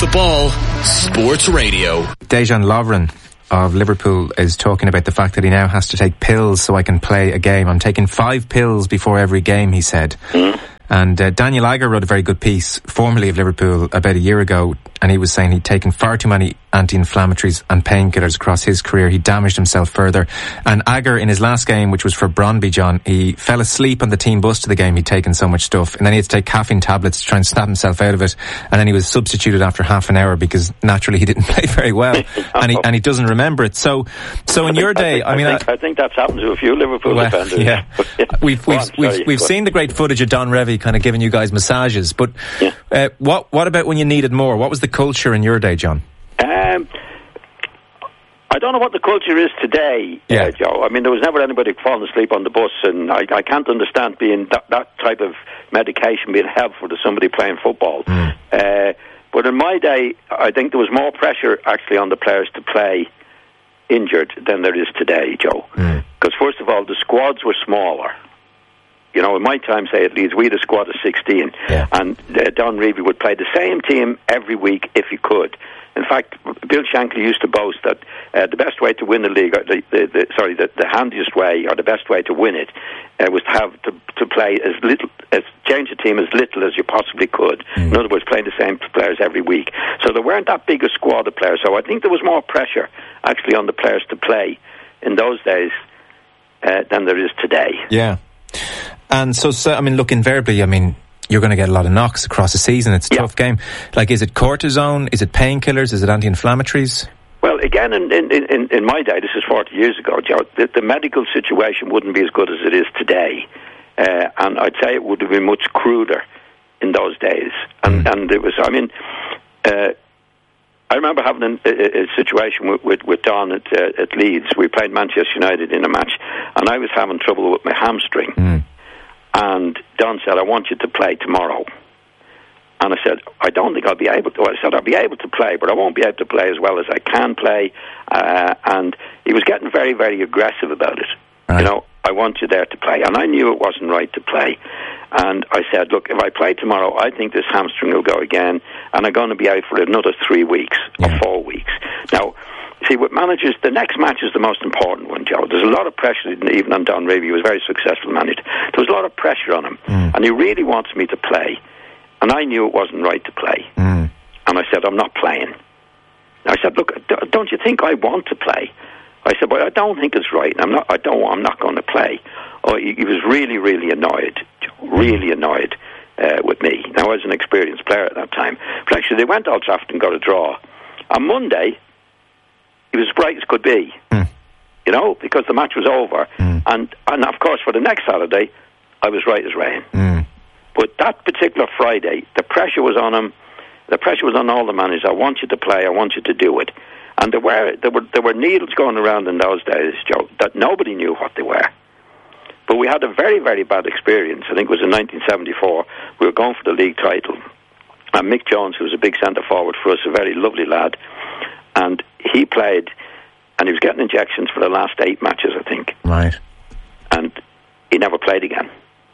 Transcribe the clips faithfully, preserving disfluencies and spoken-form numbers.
the Ball Sports Radio. Dejan Lovren of Liverpool is talking about the fact that he now has to take pills so I can play a game. I'm taking five pills before every game, he said. Mm. And uh, Daniel Agger wrote a very good piece, formerly of Liverpool, about a year ago, and he was saying he'd taken far too many anti-inflammatories and painkillers across his career. He damaged himself further. And Agger, in his last game, which was for Brøndby, John, he fell asleep on the team bus to the game. He'd taken so much stuff. And then he had to take caffeine tablets to try and snap himself out of it. And then he was substituted after half an hour because naturally he didn't play very well. and he and he doesn't remember it. So so in your day, I, think, I mean... I think, I, I think that's happened to a few Liverpool well, defenders. Yeah. we've we've, on, we've, sorry, we've seen the great footage of Don Revie kind of giving you guys massages. But yeah. uh, what, what about when you needed more? What was the culture in your day, John? Um... I don't know what the culture is today, yeah. uh, Joe. I mean, there was never anybody falling asleep on the bus, and I, I can't understand being that, that type of medication being helpful to somebody playing football. Mm. Uh, but in my day, I think there was more pressure actually on the players to play injured than there is today, Joe. Because mm. first of all, the squads were smaller. You know, in my time, say at Leeds, we had a squad of sixteen, yeah. and uh, Don Revie would play the same team every week if he could. In fact, Bill Shankly used to boast that uh, the best way to win the league, or the, the, the, sorry, the, the handiest way, or the best way to win it, uh, was to have to, to play as little, as change the team as little as you possibly could. Mm. In other words, play the same players every week. So there weren't that big a squad of players. So I think there was more pressure actually on the players to play in those days uh, than there is today. Yeah. And so, so, I mean, look, invariably, I mean, you're going to get a lot of knocks across the season. It's a yeah. tough game. Like, is it cortisone? Is it painkillers? Is it anti-inflammatories? Well, again, in, in, in, in my day, this is forty years ago, Joe, the, the medical situation wouldn't be as good as it is today. Uh, and I'd say it would have been much cruder in those days. And, mm. and it was, I mean, uh, I remember having a, a, a situation with, with, with Don at, uh, at Leeds. We played Manchester United in a match, and I was having trouble with my hamstring. Mm. And Don said, I want you to play tomorrow. And I said, I don't think I'll be able to. I said, I'll be able to play, but I won't be able to play as well as I can play. Uh, and he was getting very, very aggressive about it. Right. You know, I want you there to play. And I knew it wasn't right to play. And I said, look, if I play tomorrow, I think this hamstring will go again, and I'm going to be out for another three weeks yeah. or four weeks. Now, see, with managers, the next match is the most important one, Joe. There's a lot of pressure, even on Don Revie. He was a very successful manager. There was a lot of pressure on him, mm. and he really wants me to play. And I knew it wasn't right to play. Mm. And I said, I'm not playing. I said, look, don't you think I want to play? I said, but I don't think it's right. I'm not. I don't. I'm not going to play. Oh, he, he was really, really annoyed. Really annoyed uh, with me. Now, I was an experienced player at that time. But actually, they went to Old Trafford and got a draw. On Monday, he was as bright as could be. Mm. You know, because the match was over. Mm. And, and, of course, for the next Saturday, I was right as rain. Mm. But that particular Friday, the pressure was on him. The pressure was on all the managers. I want you to play. I want you to do it. And there were there were there were needles going around in those days, Joe, that nobody knew what they were. But we had a very, very bad experience. I think it was in nineteen seventy-four. We were going for the league title. And Mick Jones, who was a big centre forward for us, a very lovely lad, and he played, and he was getting injections for the last eight matches, I think. Right. And he never played again.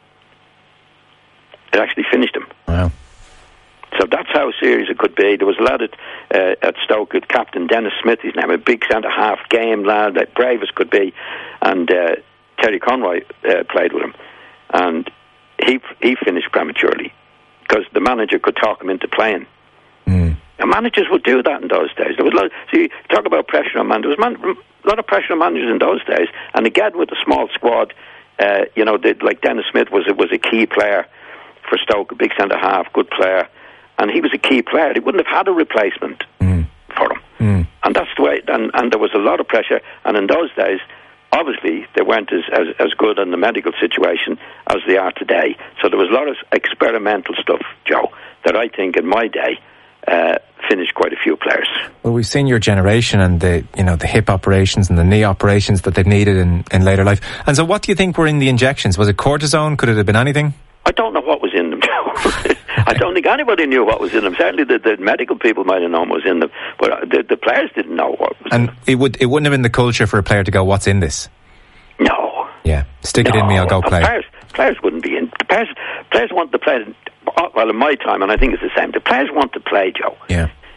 It actually finished him. Wow. So that's how serious it could be. There was a lad at, uh, at Stoke, Captain Dennis Smith, his name, a big centre-half, game lad, like, brave as could be, and uh, Terry Conroy uh, played with him. And he he finished prematurely because the manager could talk him into playing. Mm. And managers would do that in those days. There was a lot, see, talk about pressure on managers. There was man, a lot of pressure on managers in those days. And again, with a small squad, uh, you know, they, like Dennis Smith was, was a key player for Stoke, a big centre-half, good player. And he was a key player. He wouldn't have had a replacement mm. for him. Mm. And that's the way, and, and there was a lot of pressure. And in those days, obviously, they weren't as, as, as good in the medical situation as they are today. So there was a lot of experimental stuff, Joe, that I think in my day uh, finished quite a few players. Well, we've seen your generation and the, you know, the hip operations and the knee operations that they've needed in, in later life. And so what do you think were in the injections? Was it cortisone? Could it have been anything? I don't know what was in them, Joe. I don't think anybody knew what was in them. Certainly the, the medical people might have known what was in them, but the, the players didn't know what was and in them. And it, would, it wouldn't have been the culture for a player to go, what's in this? No. Yeah, stick no. it in me, I'll go play. Players, players wouldn't be in. Players, players want to play, well, in my time, and I think it's the same, the players want to play, Joe. Yeah.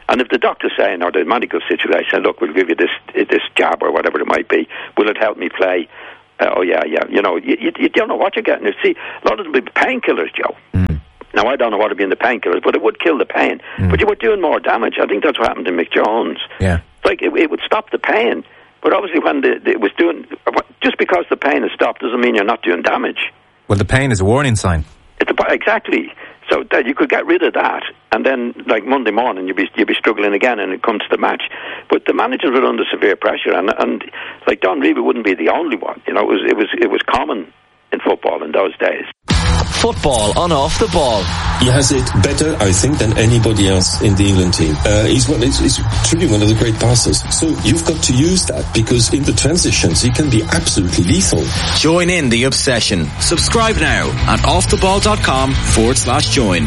And if the doctor's saying, or the medical situation saying, look, we'll give you this this jab or whatever it might be, will it help me play? Uh, oh, yeah, yeah. You know, you, you, you don't know what you're getting. You see, a lot of them be painkillers, Joe. Mm. Now, I don't know what would be in the painkillers, but it would kill the pain. Mm. But you were doing more damage. I think that's what happened to Mick Jones. Yeah. Like, it, it would stop the pain. But obviously, when the, the, it was doing... Just because the pain has stopped doesn't mean you're not doing damage. Well, the pain is a warning sign. It's a, exactly. So that you could get rid of that, and then, like, Monday morning, you'd be you'd be struggling again, and it comes to the match. But the managers were under severe pressure, and and like Don Revie wouldn't be the only one. You know, it was it was it was common in football in those days. Football on Off the Ball. He has it better, I think, than anybody else in the England team. Uh, he's, one, he's, he's truly one of the great passers. So you've got to use that, because in the transitions he can be absolutely lethal. Join in the obsession. Subscribe now at offtheball.com forward slash join.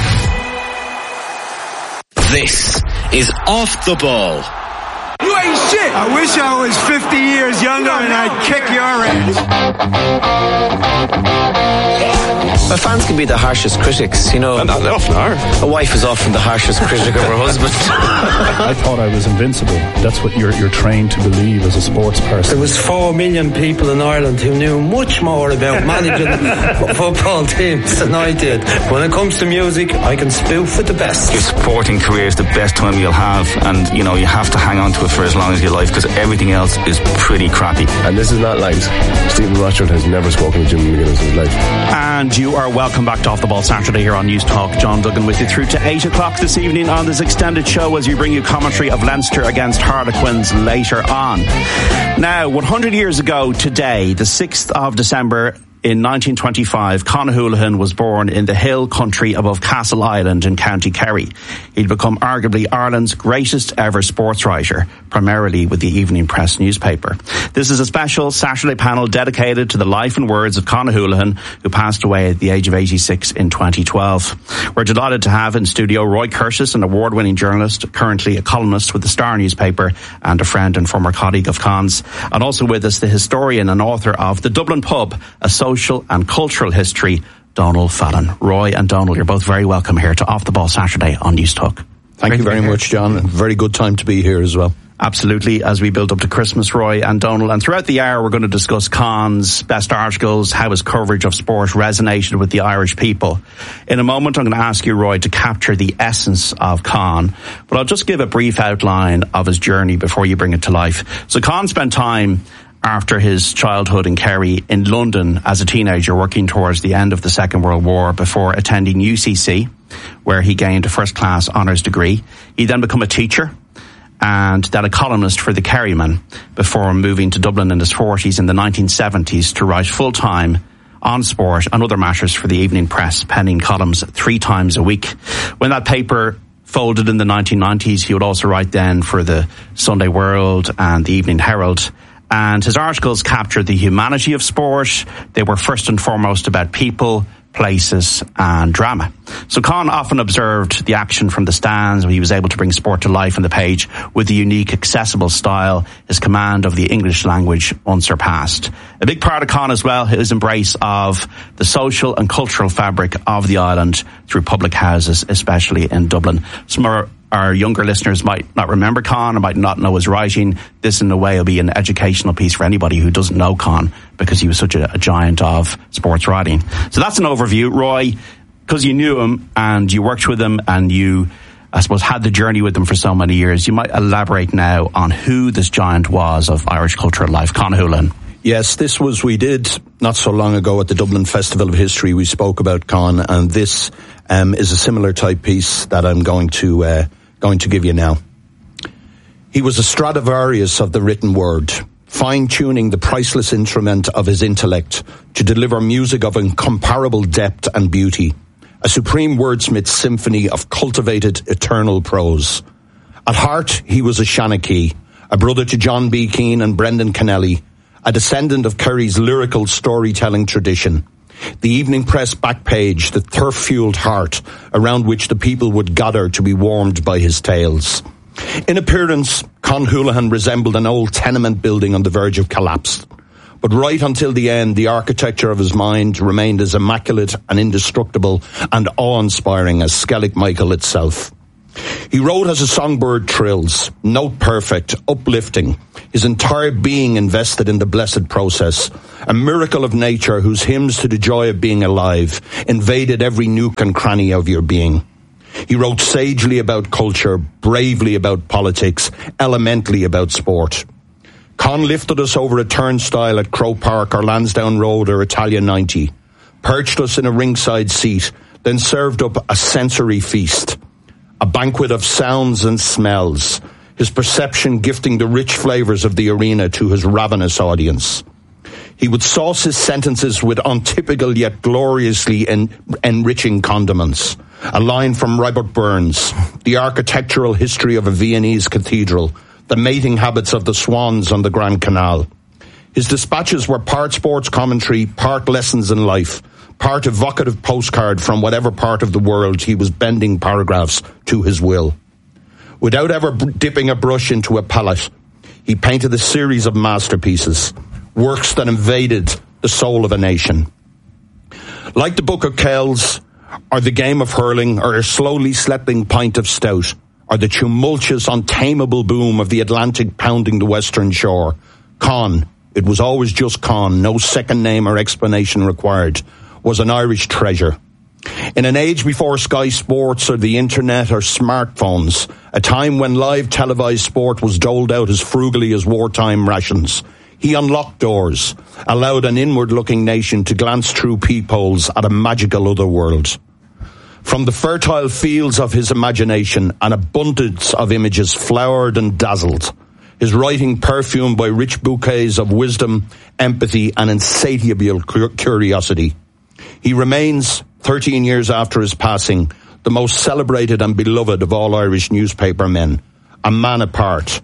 This is Off the Ball. You ain't shit. I wish I was fifty years younger and I'd kick your ass. Well, fans can be the harshest critics, you know. And they often are. A wife is often the harshest critic of her husband. I thought I was invincible. That's what you're you're trained to believe as a sports person. There was four million people in Ireland who knew much more about managing football teams than I did. When it comes to music, I can spoof with the best. Your sporting career is the best time you'll have, and you know you have to hang on to it for as long as you like, because everything else is pretty crappy. And this is not lies. Stephen Rothschild has never spoken to Jim McGuinness in his life. And you are welcome back to Off the Ball Saturday here on News Talk. John Duggan with you through to eight o'clock this evening on this extended show as we bring you commentary of Leinster against Harlequins later on. Now, one hundred years ago today, the sixth of December in nineteen twenty-five, Con Houlihan was born in the hill country above Castle Island in County Kerry. He'd become arguably Ireland's greatest ever sports writer, primarily with the Evening Press newspaper. This is a special Saturday panel dedicated to the life and words of Con Houlihan, who passed away at the age of eighty-six in twenty twelve. We're delighted to have in studio Roy Curtis, an award-winning journalist, currently a columnist with the Star newspaper and a friend and former colleague of Con's. And also with us, the historian and author of The Dublin Pub, a social and cultural history, Donal Fallon. Roy and Donal, you're both very welcome here to Off the Ball Saturday on News Talk. Thank Great you very much, John. Very good time to be here as well. Absolutely, as we build up to Christmas, Roy and Donal. And throughout the hour, we're going to discuss Con's best articles, how his coverage of sport resonated with the Irish people. In a moment, I'm going to ask you, Roy, to capture the essence of Con. But I'll just give a brief outline of his journey before you bring it to life. So Con spent time after his childhood in Kerry in London as a teenager, working towards the end of the Second World War before attending U C C, where he gained a first-class honours degree. He then became a teacher and then a columnist for the Kerryman before moving to Dublin in his forties in the nineteen seventies to write full-time on sport and other matters for the Evening Press, penning columns three times a week. When that paper folded in the nineteen nineties, he would also write then for the Sunday World and the Evening Herald. And his articles captured the humanity of sport. They were first and foremost about people, places and drama. So Con often observed the action from the stands. He was able to bring sport to life on the page with a unique, accessible style, his command of the English language unsurpassed. A big part of Con as well, his embrace of the social and cultural fabric of the island through public houses, especially in Dublin. Some are Our younger listeners might not remember Con or might not know his writing. This, in a way, will be an educational piece for anybody who doesn't know Con, because he was such a, a giant of sports writing. So that's an overview. Roy, because you knew him and you worked with him and you, I suppose, had the journey with him for so many years, you might elaborate now on who this giant was of Irish cultural life, Con Houlihan. Yes, this was, we did not so long ago at the Dublin Festival of History, we spoke about Con, and this um, is a similar type piece that I'm going to uh, going to give you now. He was a Stradivarius of the written word, fine-tuning the priceless instrument of his intellect to deliver music of incomparable depth and beauty, a supreme wordsmith's symphony of cultivated eternal prose. At heart, he was a Shanachie, a brother to John B. Keane and Brendan Kennelly, a descendant of Kerry's lyrical storytelling tradition. The Evening Press back page, the turf-fueled heart around which the people would gather to be warmed by his tales. In appearance, Con Houlihan resembled an old tenement building on the verge of collapse. But right until the end, the architecture of his mind remained as immaculate and indestructible and awe-inspiring as Skellig Michael itself. He wrote as a songbird trills, note perfect, uplifting, his entire being invested in the blessed process, a miracle of nature whose hymns to the joy of being alive invaded every nook and cranny of your being. He wrote sagely about culture, bravely about politics, elementally about sport. Con lifted us over a turnstile at Croke Park or Lansdowne Road or Italian ninety, perched us in a ringside seat, then served up a sensory feast, a banquet of sounds and smells, his perception gifting the rich flavours of the arena to his ravenous audience. He would sauce his sentences with untypical yet gloriously en- enriching condiments. A line from Robert Burns, the architectural history of a Viennese cathedral, the mating habits of the swans on the Grand Canal. His dispatches were part sports commentary, part lessons in life, part evocative postcard from whatever part of the world he was bending paragraphs to his will. Without ever b- dipping a brush into a palette, he painted a series of masterpieces, works that invaded the soul of a nation. Like the Book of Kells, or the game of hurling, or a slowly slipping pint of stout, or the tumultuous, untamable boom of the Atlantic pounding the western shore, Con, it was always just Con, no second name or explanation required, was an Irish treasure. In an age before Sky Sports or the internet or smartphones, a time when live televised sport was doled out as frugally as wartime rations, he unlocked doors, allowed an inward-looking nation to glance through peepholes at a magical other world. From the fertile fields of his imagination, an abundance of images flowered and dazzled, his writing perfumed by rich bouquets of wisdom, empathy, and insatiable curiosity. He remains, thirteen years after his passing, the most celebrated and beloved of all Irish newspaper men, a man apart.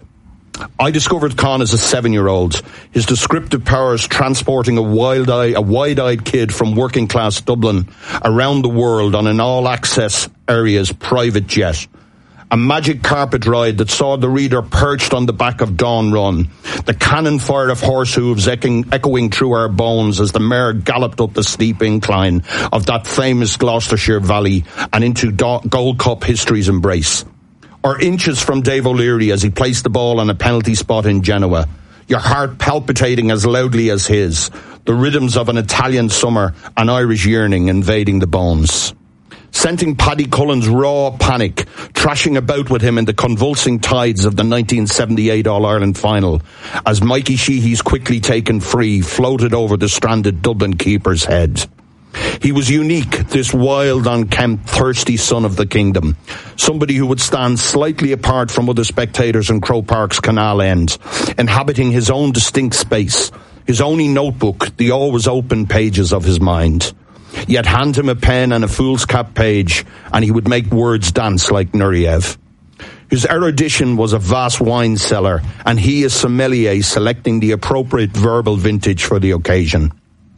I discovered Con as a seven-year-old, his descriptive powers transporting a wild-eyed, a wide-eyed kid from working-class Dublin around the world on an all-access areas private jet. A magic carpet ride that saw the reader perched on the back of Dawn Run, the cannon fire of horse hooves echoing, echoing through our bones as the mare galloped up the steep incline of that famous Gloucestershire Valley and into Do- Gold Cup history's embrace. Or inches from Dave O'Leary as he placed the ball on a penalty spot in Genoa, your heart palpitating as loudly as his, the rhythms of an Italian summer, an Irish yearning invading the bones. Scenting Paddy Cullen's raw panic, trashing about with him in the convulsing tides of the nineteen seventy-eight All-Ireland final, as Mikey Sheehy's quickly taken free floated over the stranded Dublin keeper's head. He was unique, this wild, unkempt, thirsty son of the kingdom. Somebody who would stand slightly apart from other spectators in Croke Park's canal end, inhabiting his own distinct space, his only notebook, the always open pages of his mind. Yet hand him a pen and a foolscap page, and he would make words dance like Nureyev. His erudition was a vast wine cellar, and he a sommelier selecting the appropriate verbal vintage for the occasion.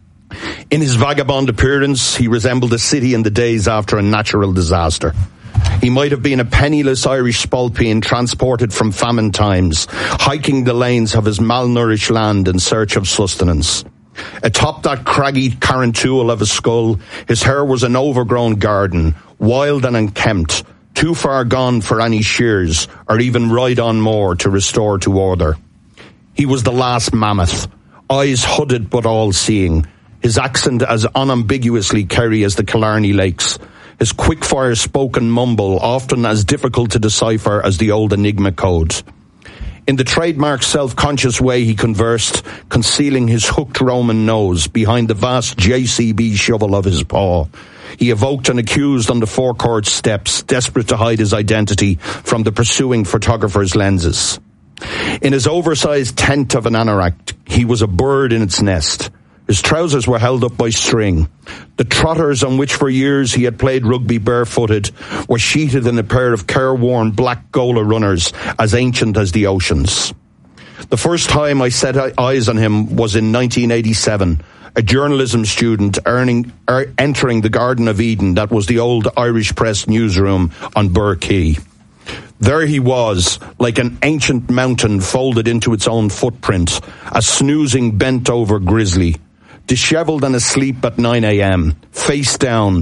In his vagabond appearance, he resembled a city in the days after a natural disaster. He might have been a penniless Irish spalpeen transported from famine times, hiking the lanes of his malnourished land in search of sustenance. Atop that craggy Carrantoul of a skull, his hair was an overgrown garden, wild and unkempt, too far gone for any shears or even ride on more to restore to order. He was the last mammoth, eyes hooded but all-seeing, his accent as unambiguously Kerry as the Killarney Lakes, his quick-fire spoken mumble often as difficult to decipher as the old Enigma code. In the trademark self-conscious way he conversed, concealing his hooked Roman nose behind the vast J C B shovel of his paw, he evoked an accused on the forecourt steps, desperate to hide his identity from the pursuing photographer's lenses. In his oversized tent of an anorak, he was a bird in its nest. His trousers were held up by string. The trotters on which for years he had played rugby barefooted were sheeted in a pair of careworn black Gola runners as ancient as the oceans. The first time I set eyes on him was in nineteen eighty-seven, a journalism student earning, er, entering the Garden of Eden that was the old Irish Press newsroom on Burr Quay. There he was, like an ancient mountain folded into its own footprint, a snoozing bent-over grizzly. Dishevelled and asleep at nine a.m., face down,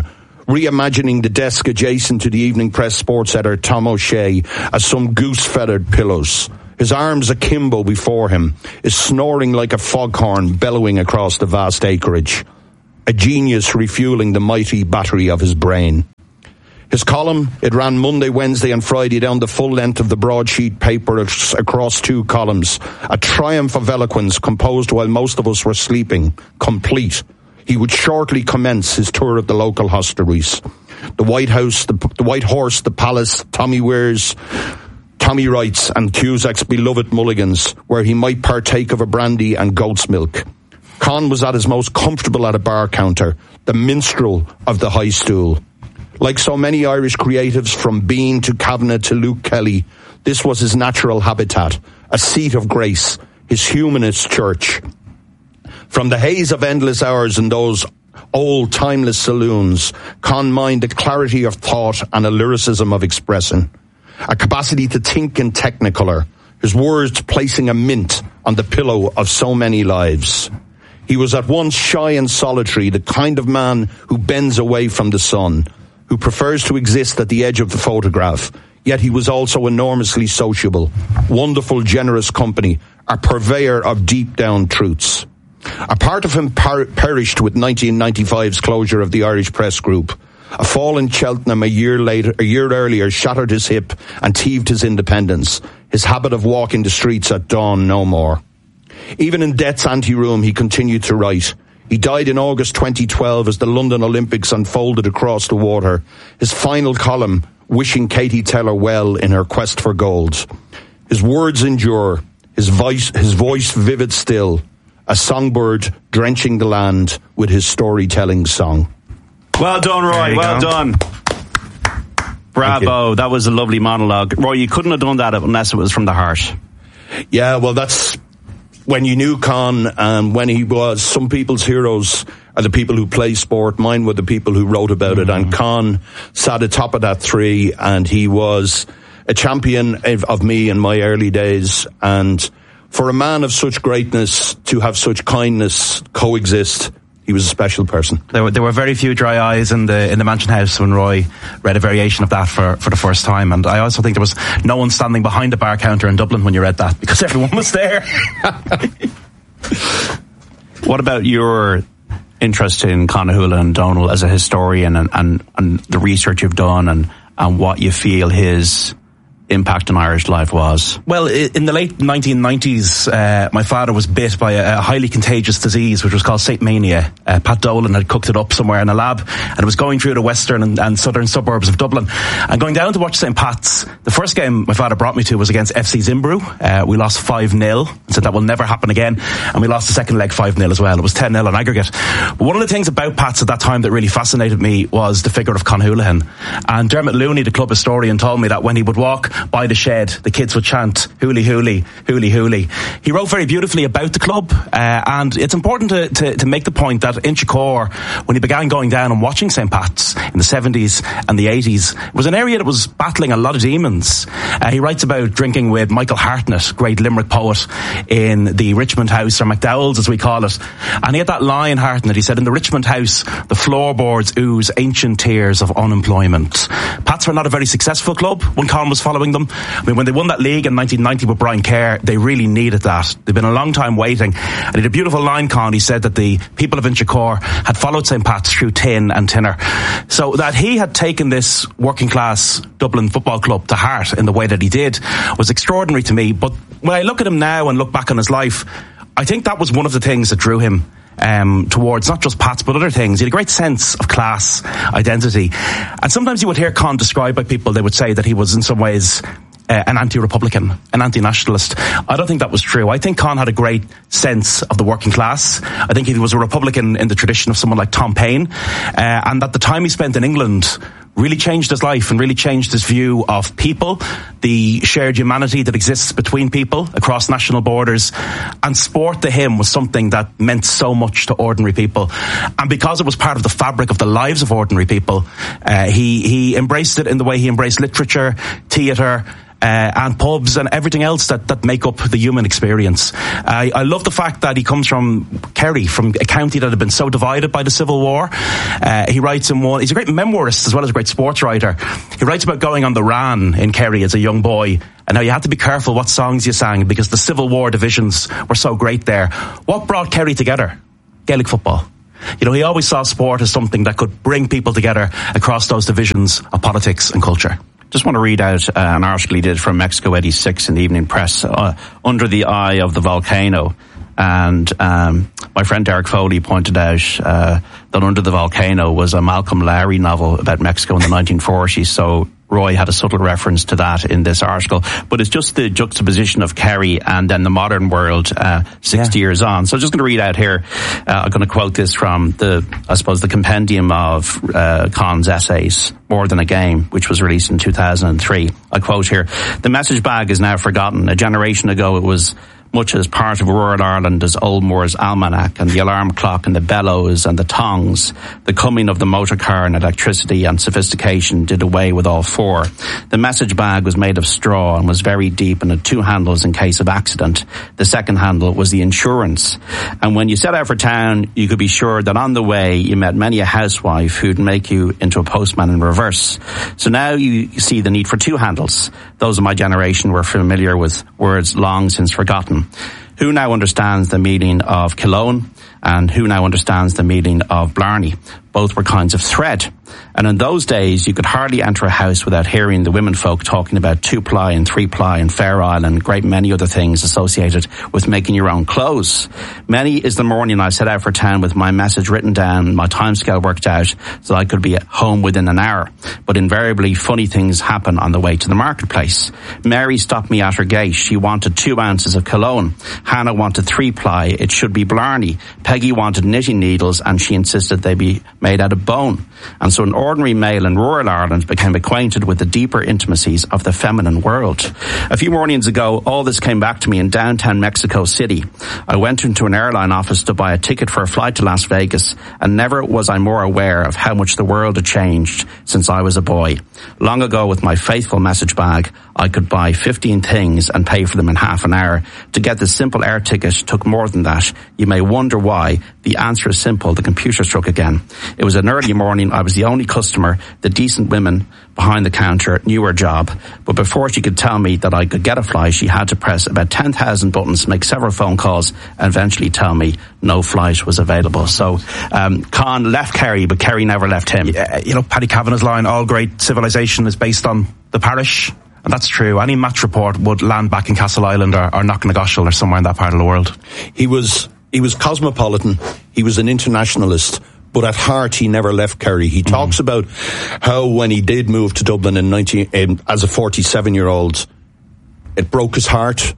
reimagining the desk adjacent to the Evening Press sports editor Tom O'Shea as some goose-feathered pillows. His arms akimbo before him, is snoring like a foghorn bellowing across the vast acreage. A genius refueling the mighty battery of his brain. His column, it ran Monday, Wednesday and Friday down the full length of the broadsheet paper across two columns. A triumph of eloquence composed while most of us were sleeping, complete. He would shortly commence his tour of the local hostelries. The White House, the, the White Horse, the Palace, Tommy Weir's, Tommy Wright's and Cusack's beloved Mulligan's, where he might partake of a brandy and goat's milk. Con was at his most comfortable at a bar counter, the minstrel of the high stool. Like so many Irish creatives, from Bean to Kavanagh to Luke Kelly, this was his natural habitat, a seat of grace, his humanist church. From the haze of endless hours in those old timeless saloons, Con mined a clarity of thought and a lyricism of expression. A capacity to think in technicolor, his words placing a mint on the pillow of so many lives. He was at once shy and solitary, the kind of man who bends away from the sun, who prefers to exist at the edge of the photograph, yet he was also enormously sociable, wonderful, generous company, a purveyor of deep-down truths. A part of him per- perished with nineteen ninety-five's closure of the Irish Press Group. A fall in Cheltenham a year later, a year earlier, shattered his hip and thieved his independence. His habit of walking the streets at dawn no more. Even in death's anteroom, he continued to write. He died in August twenty twelve as the London Olympics unfolded across the water. His final column, wishing Katie Taylor well in her quest for gold. His words endure. His voice, his voice vivid still. A songbird drenching the land with his storytelling song. Well done, Roy. Well go. done. Bravo. That was a lovely monologue. Roy, you couldn't have done that unless it was from the heart. Yeah, well, that's when you knew Con and when he was. Some people's heroes are the people who play sport. Mine were the people who wrote about mm-hmm. it. And Con sat atop of that three, and he was a champion of, of me in my early days. And for a man of such greatness to have such kindness coexist, he was a special person. There were, there were very few dry eyes in the in the Mansion House when Roy read a variation of that for, for the first time. And I also think there was no one standing behind the bar counter in Dublin when you read that, because everyone was there. What about your interest in Conahula and Donal as a historian, and, and, and the research you've done, and, and what you feel his impact on Irish life was? Well, in the late nineteen nineties, uh, my father was bit by a, a highly contagious disease which was called Saint Mania. Uh, Pat Dolan had cooked it up somewhere in a lab, and it was going through the western and, and southern suburbs of Dublin. And going down to watch Saint Pat's, the first game my father brought me to was against F C Zimbru. Uh, we lost five nil, and said that will never happen again. And we lost the second leg five nil as well. It was ten nil on aggregate. But one of the things about Pat's at that time that really fascinated me was the figure of Con Houlihan. And Dermot Looney, the club historian, told me that when he would walk by the shed, the kids would chant "Hooly Hooly, Hooly Hooly." He wrote very beautifully about the club, uh, and it's important to, to, to make the point that Inchicore, when he began going down and watching Saint Pat's in the seventies and the eighties, was an area that was battling a lot of demons. Uh, he writes about drinking with Michael Hartnett, great Limerick poet, in the Richmond House, or McDowell's as we call it. And he had that line, Hartnett, he said, "In the Richmond House, the floorboards ooze ancient tears of unemployment." Pats were not a very successful club when Con was following them. I mean, when they won that league in nineteen ninety with Brian Kerr, they really needed that. They've been a long time waiting. And he had a beautiful line, Con. He said that the people of Inchicore had followed Saint Pat's through tin and tinner. So that he had taken this working class Dublin football club to heart in the way that he did was extraordinary to me. But when I look at him now and look back on his life, I think that was one of the things that drew him Um, towards not just Pats but other things. He had a great sense of class, identity. And sometimes you would hear Con described by people, they would say that he was in some ways uh, an anti-Republican, an anti-nationalist. I don't think that was true. I think Con had a great sense of the working class. I think he was a Republican in the tradition of someone like Tom Paine. Uh, and that the time he spent in England really changed his life and really changed his view of people, the shared humanity that exists between people across national borders. And sport to him was something that meant so much to ordinary people. And because it was part of the fabric of the lives of ordinary people, uh, he, he embraced it in the way he embraced literature, theatre, uh, and pubs and everything else that, that make up the human experience. Uh, I love the fact that he comes from Kerry, from a county that had been so divided by the Civil War. Uh, he writes in one, he's a great memoirist as well as a great sports writer. He writes about going on the Ran in Kerry as a young boy, and how you had to be careful what songs you sang because the Civil War divisions were so great there. What brought Kerry together? Gaelic football. You know, he always saw sport as something that could bring people together across those divisions of politics and culture. Just want to read out uh, an article he did from Mexico eighty-six in the Evening Press, uh, Under the Eye of the Volcano. And um, my friend Derek Foley pointed out uh, that Under the Volcano was a Malcolm Lowry novel about Mexico in the nineteen forties. So Roy had a subtle reference to that in this article. But it's just the juxtaposition of Kerry and then the modern world uh, sixty yeah. years on. So I'm just going to read out here. Uh, I'm going to quote this from the, I suppose, the compendium of uh, Con's essays, More Than a Game, which was released in two thousand three. I quote here, "The message bag is now forgotten. A generation ago it was much as part of rural Ireland as Old Moore's almanac and the alarm clock and the bellows and the tongs. The coming of the motor car and electricity and sophistication did away with all four. The message bag was made of straw and was very deep and had two handles in case of accident. The second handle was the insurance. And when you set out for town, you could be sure that on the way you met many a housewife who'd make you into a postman in reverse. So now you see the need for two handles. Those of my generation were familiar with words long since forgotten. Who now understands the meaning of Cologne and who now understands the meaning of Blarney? Both were kinds of thread. And in those days, you could hardly enter a house without hearing the women folk talking about two-ply and three-ply and Fair Isle and a great many other things associated with making your own clothes. Many is the morning I set out for town with my message written down, my timescale worked out, so I could be at home within an hour. But invariably, funny things happen on the way to the marketplace. Mary stopped me at her gate. She wanted two ounces of cologne. Hannah wanted three-ply. It should be Blarney. Peggy wanted knitting needles, and she insisted they be made out of bone. And so an ordinary male in rural Ireland became acquainted with the deeper intimacies of the feminine world. A few mornings ago, all this came back to me in downtown Mexico City. I went into an airline office to buy a ticket for a flight to Las Vegas, and never was I more aware of how much the world had changed since I was a boy. Long ago, with my faithful message bag, I could buy fifteen things and pay for them in half an hour. To get this simple air ticket took more than that. You may wonder why. The answer is simple. The computer struck again. It was an early morning. I was the only customer. The decent women behind the counter knew her job. But before she could tell me that I could get a flight, she had to press about ten thousand buttons, make several phone calls, and eventually tell me no flight was available. So um, Con left Kerry, but Kerry never left him. Yeah, you know, Paddy Kavanagh's line, all great civilization is based on the parish. And that's true. Any match report would land back in Castle Island or, or Knocknagoshel or somewhere in that part of the world. He was he was cosmopolitan. He was an internationalist. But at heart, he never left Kerry. He mm-hmm. talks about how when he did move to Dublin in nineteen um, as a forty-seven-year-old, it broke his heart,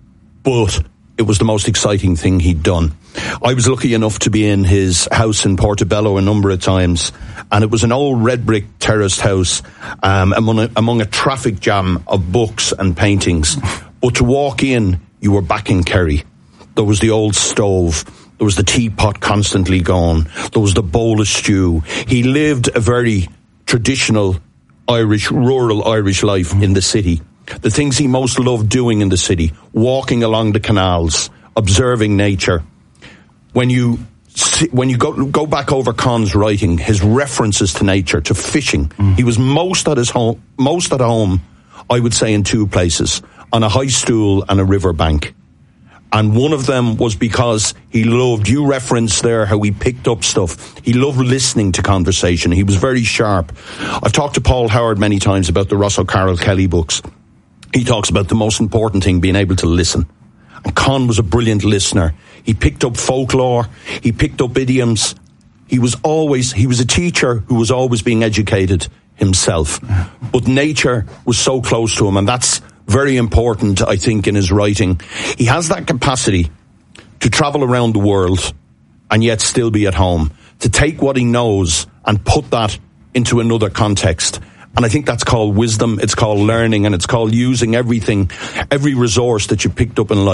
but it was the most exciting thing he'd done. I was lucky enough to be in his house in Portobello a number of times, and it was an old red brick terraced house um, among, a, among a traffic jam of books and paintings. But to walk in, you were back in Kerry. There was the old stove. There was the teapot constantly going. There was the bowl of stew. He lived a very traditional Irish, rural Irish life in the city. The things he most loved doing in the city, walking along the canals, observing nature. When you see, when you go go back over Con's writing, his references to nature, to fishing, mm. he was most at his home, most at home, I would say, in two places, on a high stool and a riverbank. And one of them was because he loved, you referenced there how he picked up stuff. He loved listening to conversation. He was very sharp. I've talked to Paul Howard many times about the Russell Carroll Kelly books. He talks about the most important thing, being able to listen. And Con was a brilliant listener. He picked up folklore. He picked up idioms. He was always, he was a teacher who was always being educated himself. But nature was so close to him, and that's very important, I think, in his writing. He has that capacity to travel around the world and yet still be at home, to take what he knows and put that into another context. And I think that's called wisdom, it's called learning, and it's called using everything, every resource that you picked up in life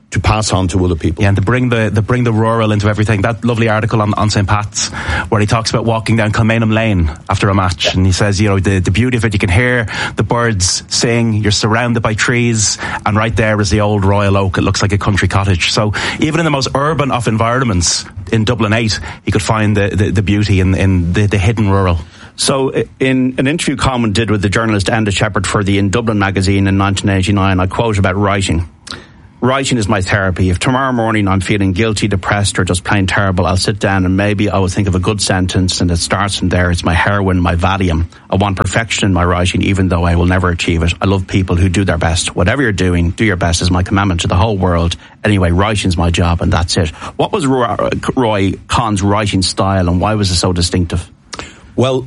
to pass on to other people. Yeah, and to bring the, the bring the rural into everything. That lovely article on, on Saint Pat's where he talks about walking down Kilmainham Lane after a match, yeah. and he says, you know, the, the beauty of it, you can hear the birds sing, you're surrounded by trees, and right there is the old Royal Oak. It looks like a country cottage. So even in the most urban of environments in Dublin eight, he could find the, the, the beauty in, in the, the hidden rural. So in an interview Colin did with the journalist Enda Shepherd for the In Dublin magazine in nineteen eighty-nine, I quote about writing. Writing is my therapy. If tomorrow morning I'm feeling guilty, depressed, or just plain terrible, I'll sit down and maybe I will think of a good sentence, and it starts from there. It's my heroin, my Valium. I want perfection in my writing, even though I will never achieve it. I love people who do their best. Whatever you're doing, do your best is my commandment to the whole world. Anyway, writing's my job, and that's it. What was Roy Cohn's writing style, and why was it so distinctive? Well,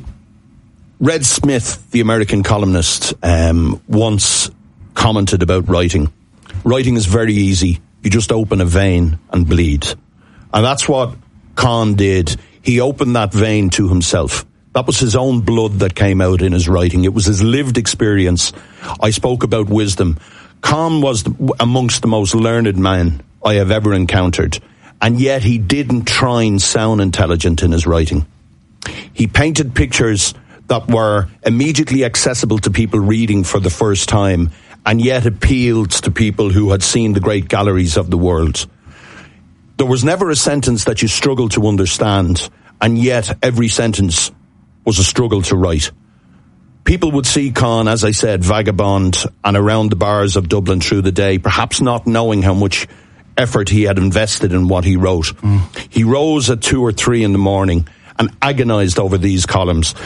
Red Smith, the American columnist, um, once commented about writing. Writing is very easy. You just open a vein and bleed. And that's what Cohn did. He opened that vein to himself. That was his own blood that came out in his writing. It was his lived experience. I spoke about wisdom. Cohn was the, amongst the most learned men I have ever encountered. And yet he didn't try and sound intelligent in his writing. He painted pictures that were immediately accessible to people reading for the first time, and yet appealed to people who had seen the great galleries of the world. There was never a sentence that you struggled to understand, and yet every sentence was a struggle to write. People would see Cohn, as I said, vagabond and around the bars of Dublin through the day, perhaps not knowing how much effort he had invested in what he wrote. Mm. He rose at two or three in the morning and agonised over these columns.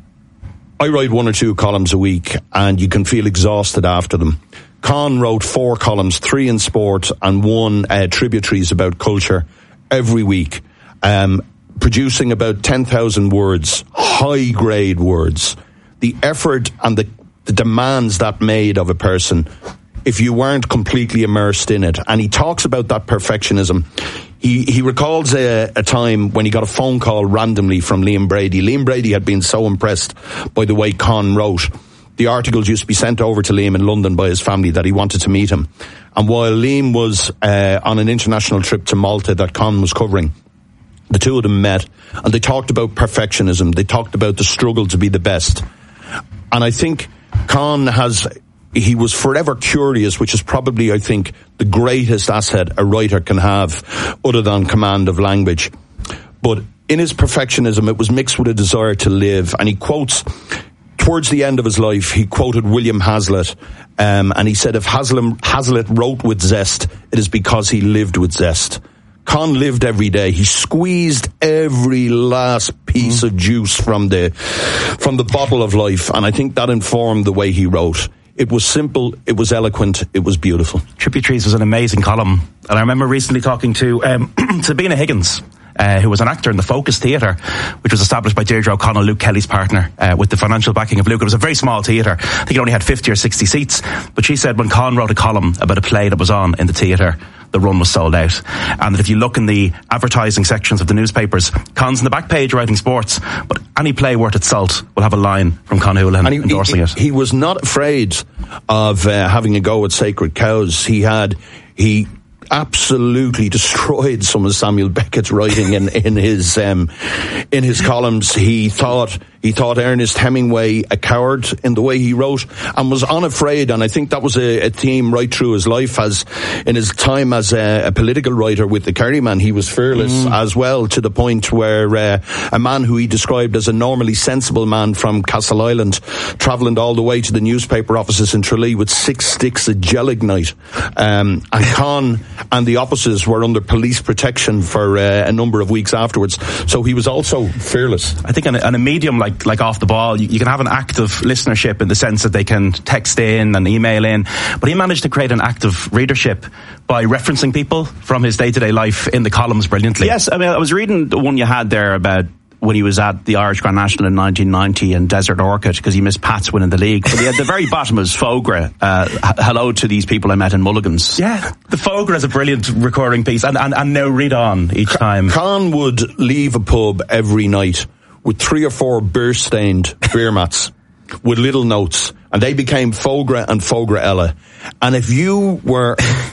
I write one or two columns a week, and you can feel exhausted after them. Cohn wrote four columns, three in sport and one uh, tributaries about culture every week, um, producing about ten thousand words, high-grade words. The effort and the, the demands that made of a person if you weren't completely immersed in it. And he talks about that perfectionism. He he recalls a, a time when he got a phone call randomly from Liam Brady. Liam Brady had been so impressed by the way Cohn wrote. The articles used to be sent over to Liam in London by his family that he wanted to meet him. And while Liam was uh, on an international trip to Malta that Cohn was covering, the two of them met and they talked about perfectionism. They talked about the struggle to be the best. And I think Cohn has... He was forever curious, which is probably, I think, the greatest asset a writer can have, other than command of language. But in his perfectionism, it was mixed with a desire to live. And he quotes, towards the end of his life, he quoted William Hazlitt, um, and he said, if Hazlitt, Hazlitt wrote with zest, it is because he lived with zest. Cohn lived every day. He squeezed every last piece mm. of juice from the from the bottle of life, and I think that informed the way he wrote. It was simple, it was eloquent, it was beautiful. Tributaries was an amazing column. And I remember recently talking to um, Sabina Higgins, uh, who was an actor in the Focus Theatre, which was established by Deirdre O'Connell, Luke Kelly's partner, uh, with the financial backing of Luke. It was a very small theatre. I think it only had fifty or sixty seats. But she said when Cohn wrote a column about a play that was on in the theatre, the run was sold out. And that if you look in the advertising sections of the newspapers, Cohn's on the back page writing sports, but any play worth its salt will have a line from Con Houlihan and he, endorsing he, it. He was not afraid of uh, having a go at sacred cows. He had, he absolutely destroyed some of Samuel Beckett's writing in, in his, um, in his columns. He thought, he thought Ernest Hemingway a coward in the way he wrote and was unafraid. And I think that was a, a theme right through his life, as in his time as a, a political writer with the Kerryman. He was fearless mm. as well, to the point where uh, a man who he described as a normally sensible man from Castle Island, travelling all the way to the newspaper offices in Tralee with six sticks of gelignite. Um, and Cohn and the offices were under police protection for uh, a number of weeks afterwards. So he was also fearless. I think on a, on a medium like like Off the Ball, you, you can have an active listenership in the sense that they can text in and email in, but he managed to create an active readership by referencing people from his day-to-day life in the columns brilliantly. Yes, I mean, I was reading the one you had there about when he was at the Irish Grand National in nineteen ninety in Desert Orchid, because he missed Pats winning the league. But at the very bottom was Fogra. Uh, hello to these people I met in Mulligan's. Yeah, the Fogra is a brilliant recording piece, and, and, and now read on each time. Cohn would leave a pub every night with three or four beer-stained beer mats with little notes, and they became Fogra and Fogra Ella. And if you were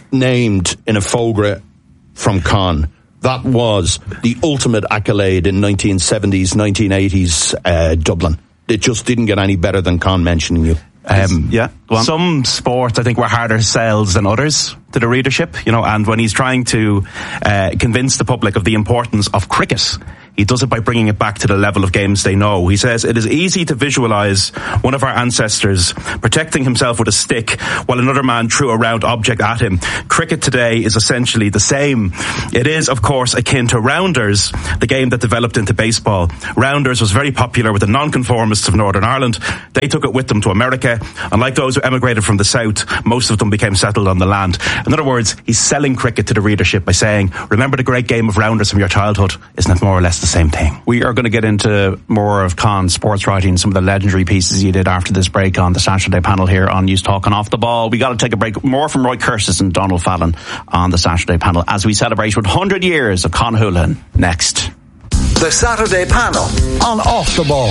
named in a Fogra from Con. That was the ultimate accolade in nineteen seventies, nineteen eighties uh, Dublin. It just didn't get any better than Con mentioning you. Um, yeah, some sports I think were harder sells than others to the readership, you know, and when he's trying to uh, convince the public of the importance of cricket, he does it by bringing it back to the level of games they know. He says, it is easy to visualise one of our ancestors protecting himself with a stick while another man threw a round object at him. Cricket today is essentially the same. It is, of course, akin to rounders, the game that developed into baseball. Rounders was very popular with the nonconformists of Northern Ireland. They took it with them to America, and like those who emigrated from the south, most of them became settled on the land. In other words, he's selling cricket to the readership by saying, remember the great game of rounders from your childhood? Isn't it more or less the same thing? We are going to get into more of Con's sports writing, some of the legendary pieces he did after this break on the Saturday panel here on News Talk and Off the Ball. We got to take a break. More from Roy Curtis and Donald Fallon on the Saturday panel as we celebrate one hundred years of Con Houlihan next. The Saturday panel on Off the Ball.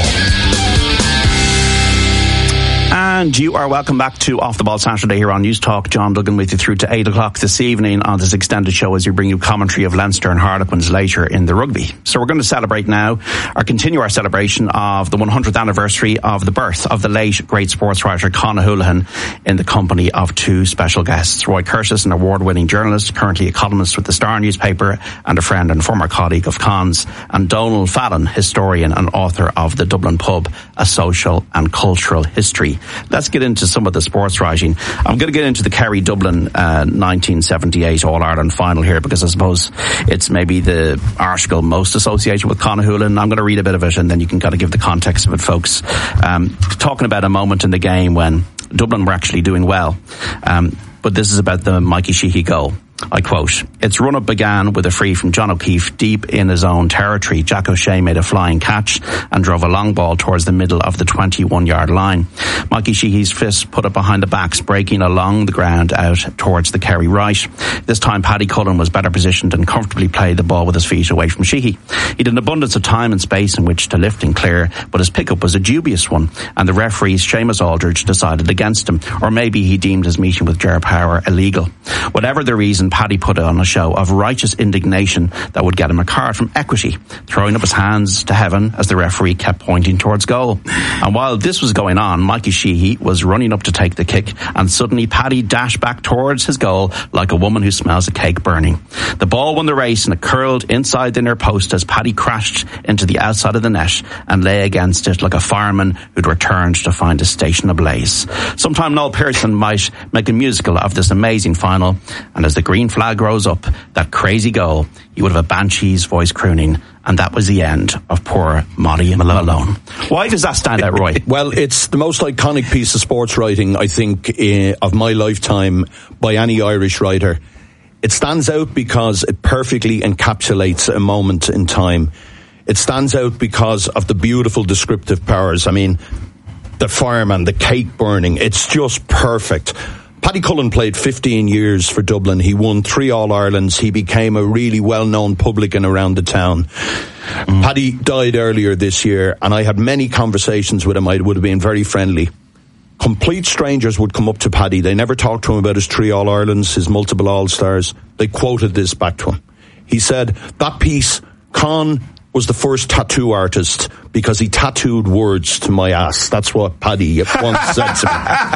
And you are welcome back to Off the Ball Saturday here on News Talk. John Duggan with you through to eight o'clock this evening on this extended show as we bring you commentary of Leinster and Harlequins later in the rugby. So we're going to celebrate now, or continue our celebration of the one hundredth anniversary of the birth of the late great sports writer Con Houlihan in the company of two special guests. Roy Curtis, an award-winning journalist, currently a columnist with the Star newspaper and a friend and former colleague of Con's, and Donald Fallon, historian and author of The Dublin Pub, A Social and Cultural History. Let's get into some of the sports writing. I'm going to get into the Kerry Dublin uh, nineteen seventy-eight All-Ireland final here because I suppose it's maybe the article most associated with Con Houlihan. I'm going to read a bit of it and then you can kind of give the context of it, folks. Um, talking about a moment in the game when Dublin were actually doing well. Um, but this is about the Mikey Sheehy goal. I quote, its run-up began with a free from John O'Keefe deep in his own territory. Jack O'Shea made a flying catch and drove a long ball towards the middle of the twenty-one-yard line. Mikey Sheehy's fist put it behind the backs, breaking along the ground out towards the Kerry right. This time Paddy Cullen was better positioned and comfortably played the ball with his feet away from Sheehy. He had an abundance of time and space in which to lift and clear, but his pickup was a dubious one, and the referee, Seamus Aldridge, decided against him. Or maybe he deemed his meeting with Ger Power illegal. Whatever the reason, Paddy put on a show of righteous indignation that would get him a card from Equity, throwing up his hands to heaven as the referee kept pointing towards goal. And while this was going on, Mikey Sheehy was running up to take the kick, and suddenly Paddy dashed back towards his goal like a woman who smells a cake burning. The ball won the race and it curled inside the near post as Paddy crashed into the outside of the net and lay against it like a fireman who'd returned to find his station ablaze. Sometime Noel Pearson might make a musical of this amazing final, and as the green flag rose up, that crazy goal, you would have a Banshee's voice crooning, and that was the end of poor Molly Malone. Why does that stand out, Roy? Well, it's the most iconic piece of sports writing, I think, uh, of my lifetime by any Irish writer. It stands out because it perfectly encapsulates a moment in time. It stands out because of the beautiful descriptive powers. I mean, the fireman, the cake burning, it's just perfect. Paddy Cullen played fifteen years for Dublin. He won three All-Irelands. He became a really well-known publican around the town. Mm. Paddy died earlier this year, and I had many conversations with him. I would have been very friendly. Complete strangers would come up to Paddy. They never talked to him about his three All-Irelands, his multiple All-Stars. They quoted this back to him. He said, that piece, Con was the first tattoo artist because he tattooed words to my ass. That's what Paddy once said to me.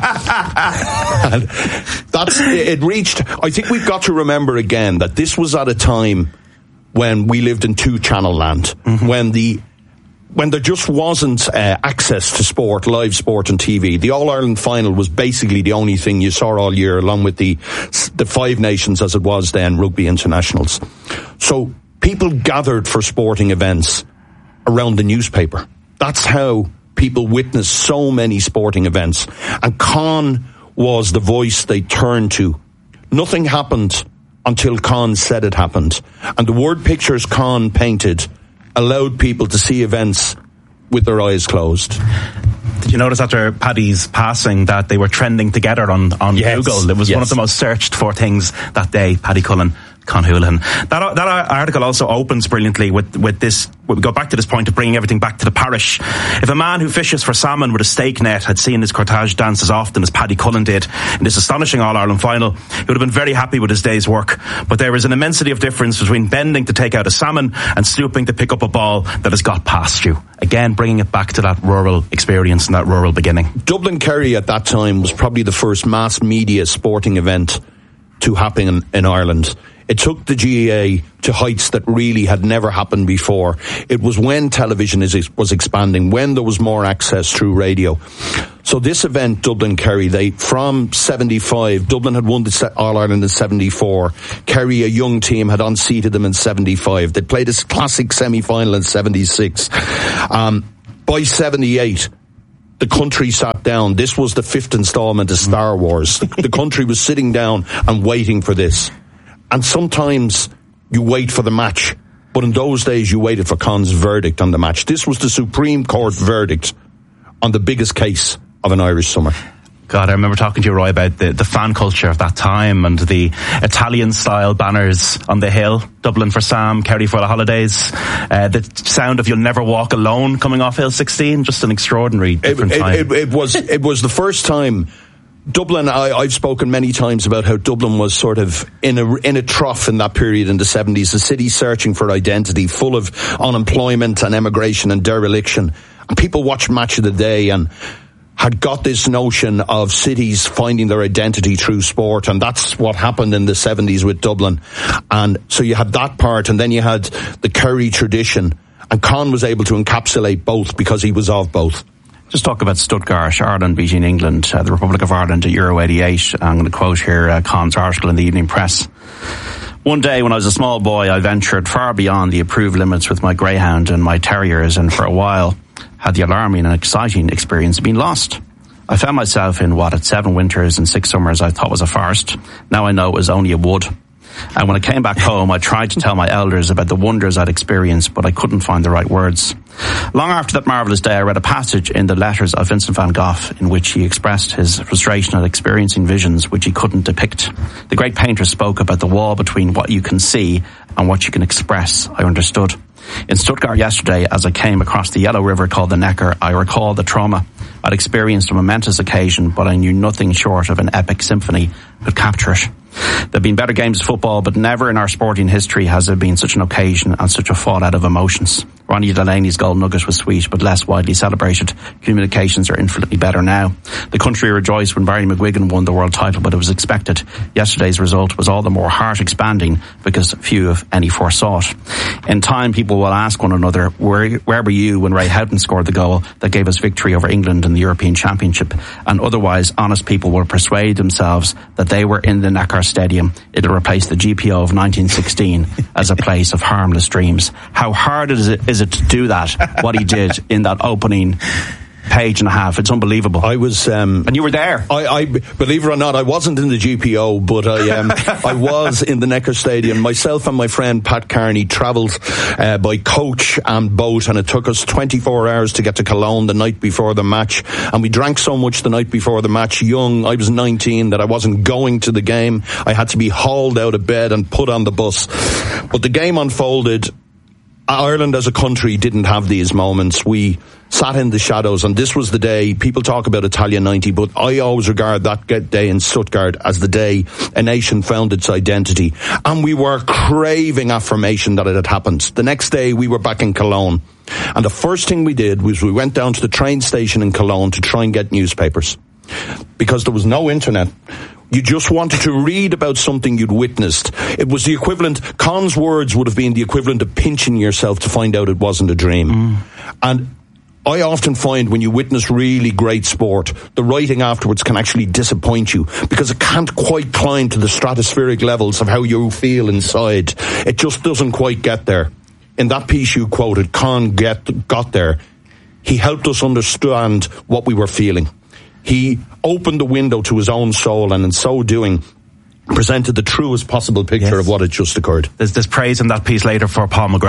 And that's, it reached, I think we've got to remember again that this was at a time when we lived in two-channel land, mm-hmm. when the when there just wasn't uh, access to sport, live sport and T V. The All-Ireland final was basically the only thing you saw all year, along with the the Five Nations as it was then, rugby internationals. So people gathered for sporting events around the newspaper. That's how people witnessed so many sporting events. And Con was the voice they turned to. Nothing happened until Con said it happened. And the word pictures Con painted allowed people to see events with their eyes closed. Did you notice after Paddy's passing that they were trending together on, on yes. Google? It was yes. one of the most searched for things that day, Paddy Cullen Con Houlihan. That that article also opens brilliantly with with this. We go back to this point of bringing everything back to the parish. If a man who fishes for salmon with a stake net had seen his cortege dance as often as Paddy Cullen did in this astonishing All-Ireland final, he would have been very happy with his day's work. But there is an immensity of difference between bending to take out a salmon and stooping to pick up a ball that has got past you. Again, bringing it back to that rural experience and that rural beginning. Dublin Kerry at that time was probably the first mass media sporting event to happen in, in Ireland. It took the G A A to heights that really had never happened before. It was when television is, was expanding, when there was more access through radio. So this event, Dublin Kerry, they from seventy-five, Dublin had won the All-Ireland in seventy-four. Kerry, a young team, had unseated them in seventy-five. They played this classic semi-final in seventy-six. Um, by seventy-eight, the country sat down. This was the fifth installment of Star Wars. The, the country was sitting down and waiting for this. And sometimes you wait for the match, but in those days you waited for Con's verdict on the match. This was the Supreme Court verdict on the biggest case of an Irish summer. God, I remember talking to you, Roy, about the, the fan culture of that time and the Italian-style banners on the hill. Dublin for Sam, Kerry for the holidays. Uh, the sound of "You'll Never Walk Alone" coming off Hill sixteen. Just an extraordinary different it, it, time. It, it was it was the first time. Dublin, I, I've spoken many times about how Dublin was sort of in a in a trough in that period in the seventies, a city searching for identity, full of unemployment and emigration and dereliction. And people watched Match of the Day and had got this notion of cities finding their identity through sport, and that's what happened in the seventies with Dublin. And so you had that part, and then you had the Kerry tradition, and Con was able to encapsulate both because he was of both. Just talk about Stuttgart, Ireland beating England, uh, the Republic of Ireland at Euro eighty-eight. I'm going to quote here uh, Con's article in the Evening Press. One day when I was a small boy, I ventured far beyond the approved limits with my greyhound and my terriers, and for a while had the alarming and exciting experience been lost. I found myself in what at seven winters and six summers I thought was a forest. Now I know it was only a wood. And when I came back home, I tried to tell my elders about the wonders I'd experienced, but I couldn't find the right words. Long after that marvellous day, I read a passage in the letters of Vincent van Gogh in which he expressed his frustration at experiencing visions which he couldn't depict. The great painter spoke about the wall between what you can see and what you can express. I understood. In Stuttgart yesterday, as I came across the yellow river called the Neckar, I recalled the trauma. I'd experienced a momentous occasion, but I knew nothing short of an epic symphony could capture it. There have been better games of football, but never in our sporting history has there been such an occasion and such a fallout of emotions. Ronnie Delaney's goal nugget was sweet, but less widely celebrated. Communications are infinitely better now. The country rejoiced when Barry McGuigan won the world title, but it was expected. Yesterday's result was all the more heart-expanding because few, if any, foresaw it. In time, people will ask one another, where, where were you when Ray Houghton scored the goal that gave us victory over England in the European Championship? And otherwise, honest people will persuade themselves that they were in the Neckar Stadium. It'll replace the G P O of nineteen sixteen as a place of harmless dreams. How hard is it, is it to do that, what he did in that opening page and a half? It's unbelievable. I was, um, and you were there. I, I believe it or not, I wasn't in the G P O, but I, um, I was in the Neckar Stadium. Myself and my friend Pat Carney travelled uh, by coach and boat, and it took us twenty-four hours to get to Cologne the night before the match. And we drank so much the night before the match, young, I was nineteen, that I wasn't going to the game. I had to be hauled out of bed and put on the bus. But the game unfolded. Ireland as a country didn't have these moments. We sat in the shadows, and this was the day. People talk about Italia ninety, but I always regard that day in Stuttgart as the day a nation found its identity. And we were craving affirmation that it had happened. The next day we were back in Cologne, and the first thing we did was we went down to the train station in Cologne to try and get newspapers, because there was no internet. You just wanted to read about something you'd witnessed. It was the equivalent, Con's words would have been the equivalent of pinching yourself to find out it wasn't a dream. Mm. And I often find when you witness really great sport, the writing afterwards can actually disappoint you because it can't quite climb to the stratospheric levels of how you feel inside. It just doesn't quite get there. In that piece you quoted, Con get, got there. He helped us understand what we were feeling. He opened the window to his own soul, and in so doing, presented the truest possible picture yes. of what had just occurred. There's, there's praise in that piece later for Paul McGrath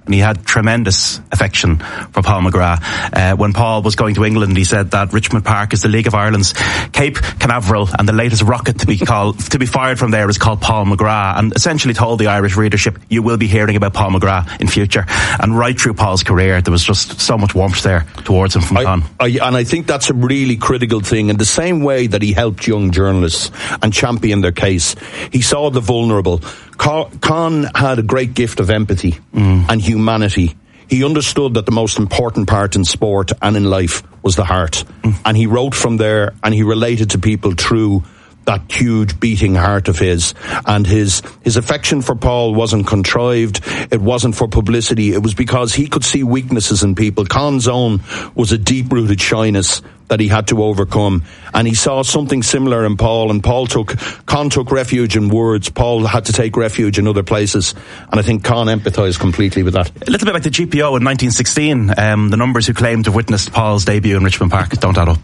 and he had tremendous affection for Paul McGrath. Uh, when Paul was going to England, he said that Richmond Park is the League of Ireland's Cape Canaveral, and the latest rocket to be called to be fired from there is called Paul McGrath, and essentially told the Irish readership, you will be hearing about Paul McGrath in future. And right through Paul's career, there was just so much warmth there towards him from I, Con. I, and I think that's a really critical thing. In the same way that he helped young journalists and championed their case, he saw the vulnerable. Con had a great gift of empathy mm. and humanity. He understood that the most important part in sport and in life was the heart. Mm. And he wrote from there, and he related to people through that huge beating heart of his. And his his affection for Paul wasn't contrived. It wasn't for publicity. It was because he could see weaknesses in people. Con's own was a deep-rooted shyness that he had to overcome, and he saw something similar in Paul, and Paul took Con took refuge in words. Paul had to take refuge in other places, and I think Con empathised completely with that. A little bit like the G P O in nineteen sixteen. Um, the numbers who claimed to have witnessed Paul's debut in Richmond Park don't add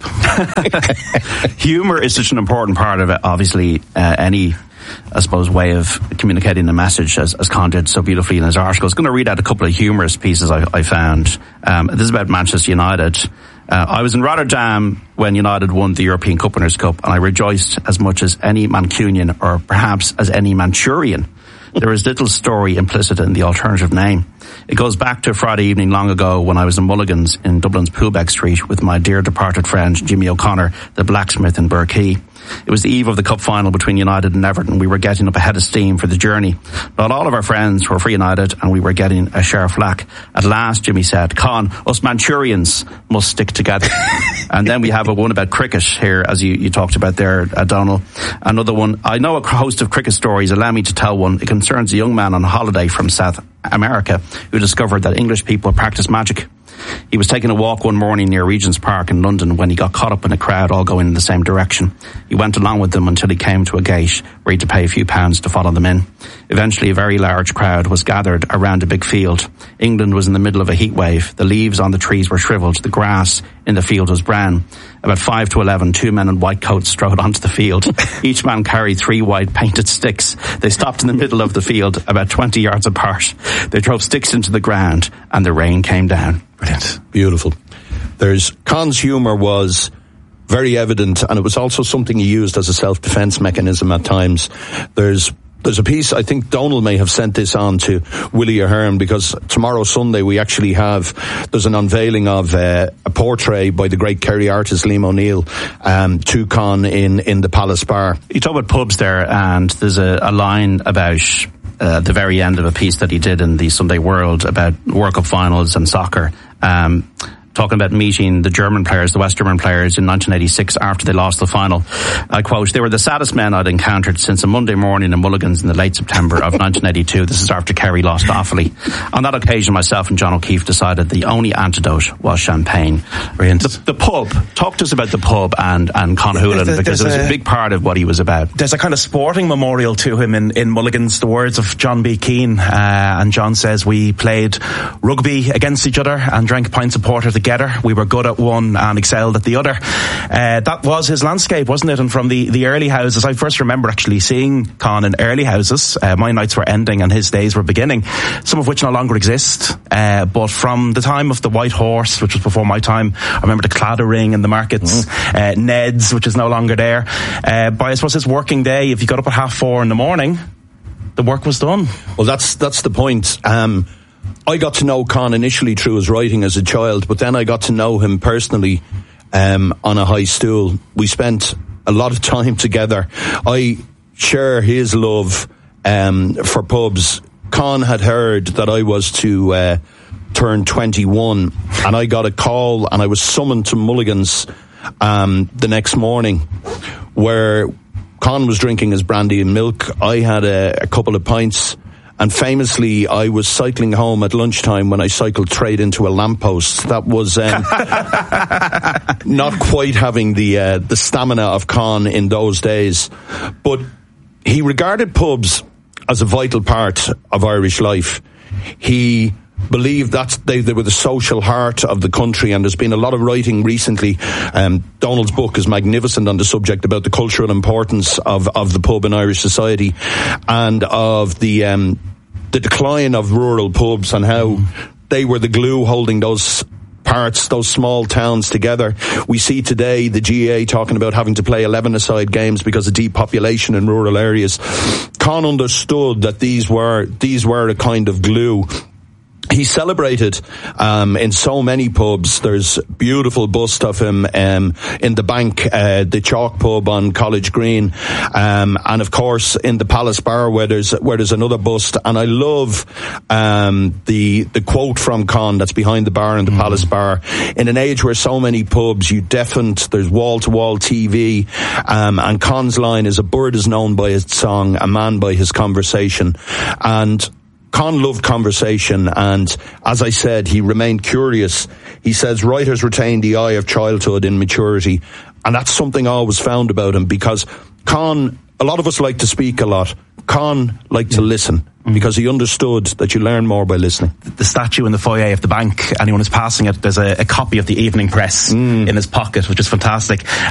up. Humour is such an important part of it, obviously. Uh, any I suppose, way of communicating the message, as, as Con did so beautifully in his article. I was going to read out a couple of humorous pieces I, I found. Um, this is about Manchester United. Uh, I was in Rotterdam when United won the European Cup Winners' Cup, and I rejoiced as much as any Mancunian, or perhaps as any Manchurian. There is little story implicit in the alternative name. It goes back to a Friday evening long ago when I was in Mulligan's in Dublin's Poolbeg Street with my dear departed friend Jimmy O'Connor, the blacksmith in Burkey. It was the eve of the cup final between United and Everton. We were getting up ahead of steam for the journey. Not all of our friends were for United, and we were getting a share of flack. At last, Jimmy said, "Con, us Manchurians must stick together." And then we have a one about cricket here, as you, you talked about there, uh, Donald. Another one. I know a host of cricket stories. Allow me to tell one. It concerns a young man on holiday from South America who discovered that English people practice magic. He was taking a walk one morning near Regent's Park in London when he got caught up in a crowd all going in the same direction. He went along with them until he came to a gate where he had to pay a few pounds to follow them in. Eventually, a very large crowd was gathered around a big field. England was in the middle of a heat wave. The leaves on the trees were shriveled. The grass in the field was brown. About five to eleven, two men in white coats strode onto the field. Each man carried three white painted sticks. They stopped in the middle of the field, about twenty yards apart. They drove sticks into the ground, and the rain came down. Brilliant. Beautiful. There's Con's humour was very evident, and it was also something he used as a self-defence mechanism at times. There's There's a piece, I think Donald may have sent this on to Willie Ahern, because tomorrow Sunday we actually have, there's an unveiling of uh, a portrait by the great Kerry artist Liam O'Neill um, to Con in, in the Palace Bar. You talk about pubs there, and there's a, a line about uh, the very end of a piece that he did in the Sunday World about World Cup finals and soccer. Um, talking about meeting the German players, the West German players in nineteen eighty-six after they lost the final. I quote, "They were the saddest men I'd encountered since a Monday morning in Mulligan's in the late September of nineteen eighty-two. This is after Kerry lost to Offaly. On that occasion, myself and John O'Keefe decided the only antidote was champagne." Brilliant. The, the pub. Talk to us about the pub and, and Con Hoolan, there's, because there's it was a, a big part of what he was about. There's a kind of sporting memorial to him in, in Mulligan's, the words of John B. Keane. Uh, and John says, "We played rugby against each other and drank pints of porter together. We were good at one and excelled at the other." Uh, that was his landscape, wasn't it? And from the, the early houses, I first remember actually seeing Con in early houses. Uh, my nights were ending and his days were beginning, some of which no longer exist. Uh, but from the time of the White Horse, which was before my time, I remember the Claddering in the markets, mm. uh, Ned's, which is no longer there. Uh, by I suppose his working day, if you got up at half four in the morning, the work was done. Well, that's that's the point. Um, I got to know Con initially through his writing as a child, but then I got to know him personally um, on a high stool. We spent a lot of time together. I share his love um, for pubs. Con had heard that I was to uh, turn twenty-one, and I got a call, and I was summoned to Mulligan's um, the next morning, where Con was drinking his brandy and milk. I had a, a couple of pints. And famously, I was cycling home at lunchtime when I cycled straight into a lamppost. That was um, not quite having the uh, the stamina of Con in those days. But he regarded pubs as a vital part of Irish life. He believed that they, they were the social heart of the country, and there's been a lot of writing recently. Um, Donald's book is magnificent on the subject about the cultural importance of, of the pub in Irish society, and of the um, the decline of rural pubs and how mm. they were the glue holding those parts, those small towns together. We see today the G A A talking about having to play eleven-a-side games because of depopulation in rural areas. Con understood that these were these were a kind of glue. He celebrated um, in so many pubs. There's beautiful bust of him um, in the Bank, uh, the Chalk pub on College Green, um, and of course in the Palace Bar where there's where there's another bust. And I love um, the the quote from Con that's behind the bar in the mm. Palace Bar. In an age where so many pubs, you deafened, there's wall to wall T V, um, and Con's line is, "A bird is known by its song, a man by his conversation," and Con loved conversation, and as I said, he remained curious. He says writers retain the eye of childhood in maturity, and that's something I always found about him, because Con, a lot of us like to speak a lot. Con liked to listen, because he understood that you learn more by listening. The statue in the foyer of the Bank, anyone who's passing it, there's a, a copy of the Evening Press mm. in his pocket, which is fantastic.